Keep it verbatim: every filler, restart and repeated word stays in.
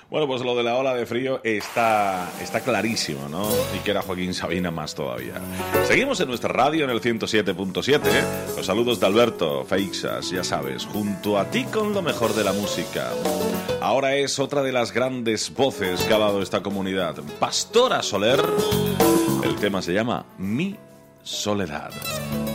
Bueno, pues lo de la ola de frío está, está clarísimo, ¿no? Y que era Joaquín Sabina más todavía. Seguimos en nuestra radio en el ciento siete punto siete. Los saludos de Alberto Feixas, ya sabes, junto a ti con lo mejor de la música. Ahora es otra de las grandes voces que ha dado esta comunidad, Pastora Soler. El tema se llama Mi Soledad.